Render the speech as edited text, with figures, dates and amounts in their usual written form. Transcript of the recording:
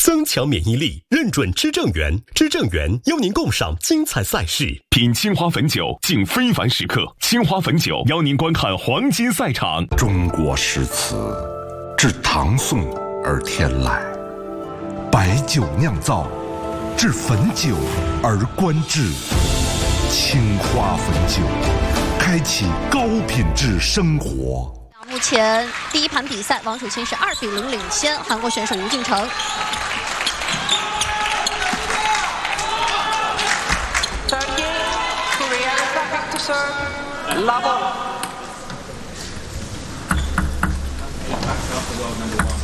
增强免疫力，认准知正源，知正源邀您共赏精彩赛事。 品青花汾酒，敬非凡时刻。青花汾酒邀您观看黄金赛场。 中国诗词，至唐宋而天籁；白酒酿造，至汾酒而观致。青花汾酒，开启高品质生活。 目前第一盘比赛，王楚钦是2-0领先韩国选手吴敬成。 Love